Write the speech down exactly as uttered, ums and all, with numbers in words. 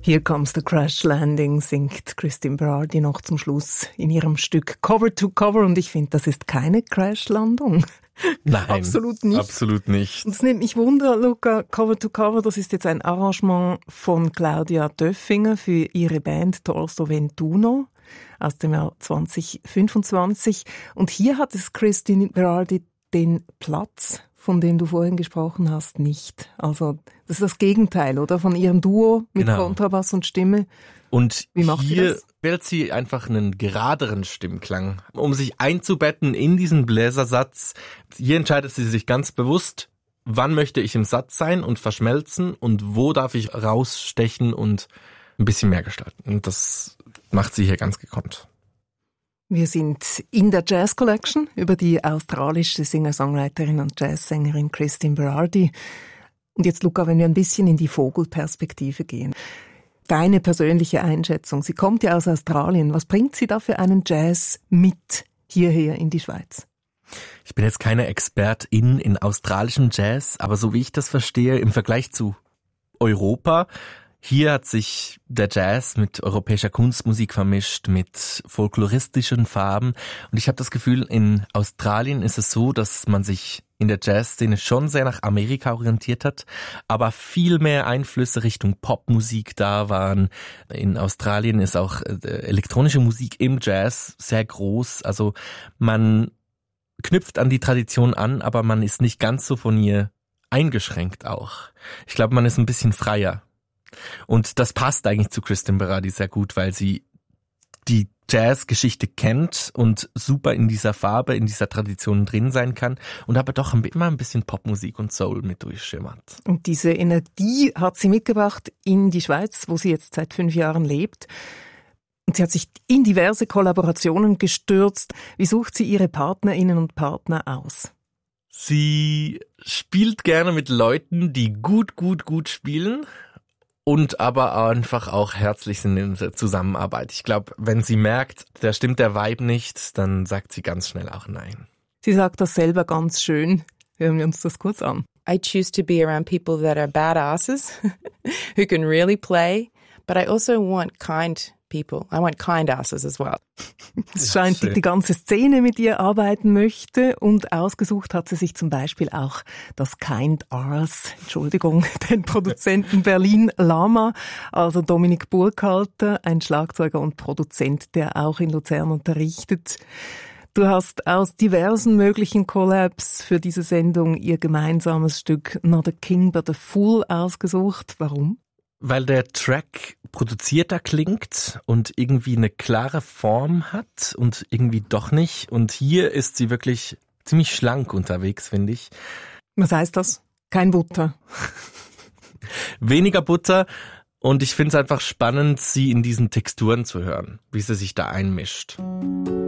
Here Comes the Crash Landing singt Christine Berardi noch zum Schluss in ihrem Stück Cover to Cover und ich finde, das ist keine Crashlandung. Nein, absolut nicht. Absolut nicht. Und es nimmt mich Wunder, Luca, Cover to Cover, das ist jetzt ein Arrangement von Claudia Döffinger für ihre Band Torso Ventuno aus dem Jahr zwanzig fünfundzwanzig. Und hier hat es Christine Berardi den Platz, von dem du vorhin gesprochen hast, nicht. Also das ist das Gegenteil, oder? Von ihrem Duo mit genau. Kontrabass und Stimme. Und Wie macht hier wählt sie einfach einen geraderen Stimmklang, um sich einzubetten in diesen Bläsersatz. Hier entscheidet sie sich ganz bewusst, wann möchte ich im Satz sein und verschmelzen und wo darf ich rausstechen und ein bisschen mehr gestalten. Und das macht sie hier ganz gekonnt. Wir sind in der Jazz Collection über die australische Singer-Songwriterin und Jazzsängerin Christine Berardi. Und jetzt, Luca, wenn wir ein bisschen in die Vogelperspektive gehen. Deine persönliche Einschätzung. Sie kommt ja aus Australien. Was bringt sie da für einen Jazz mit hierher in die Schweiz? Ich bin jetzt keine Expertin in australischem Jazz, aber so wie ich das verstehe, im Vergleich zu Europa, hier hat sich der Jazz mit europäischer Kunstmusik vermischt, mit folkloristischen Farben. Und ich habe das Gefühl, in Australien ist es so, dass man sich in der Jazzszene schon sehr nach Amerika orientiert hat, aber viel mehr Einflüsse Richtung Popmusik da waren. In Australien ist auch elektronische Musik im Jazz sehr groß. Also man knüpft an die Tradition an, aber man ist nicht ganz so von ihr eingeschränkt auch. Ich glaube, man ist ein bisschen freier. Und das passt eigentlich zu Christine Berardi sehr gut, weil sie die Jazzgeschichte kennt und super in dieser Farbe, in dieser Tradition drin sein kann und aber doch immer ein bisschen Popmusik und Soul mit durchschimmert. Und diese Energie hat sie mitgebracht in die Schweiz, wo sie jetzt seit fünf Jahren lebt. Und sie hat sich in diverse Kollaborationen gestürzt. Wie sucht sie ihre Partnerinnen und Partner aus? Sie spielt gerne mit Leuten, die gut, gut, gut spielen. Und aber einfach auch herzlich sind in der Zusammenarbeit. Ich glaube, wenn sie merkt, da stimmt der Vibe nicht, dann sagt sie ganz schnell auch nein. Sie sagt das selber ganz schön. Hören wir uns das kurz an. I choose to be around people that are badasses, who can really play, but I also want kind people. I want kind asses as well. Es scheint, die, die ganze Szene mit ihr arbeiten möchte und ausgesucht hat sie sich zum Beispiel auch das Kind Ass, Entschuldigung, den Produzenten Berlin Lama, also Dominik Burkhalter, ein Schlagzeuger und Produzent, der auch in Luzern unterrichtet. Du hast aus diversen möglichen Collabs für diese Sendung ihr gemeinsames Stück Not a King but a Fool ausgesucht. Warum? Weil der Track produzierter klingt und irgendwie eine klare Form hat und irgendwie doch nicht. Und hier ist sie wirklich ziemlich schlank unterwegs, finde ich. Was heißt das? Kein Butter. Weniger Butter. Und ich finde es einfach spannend, sie in diesen Texturen zu hören, wie sie sich da einmischt.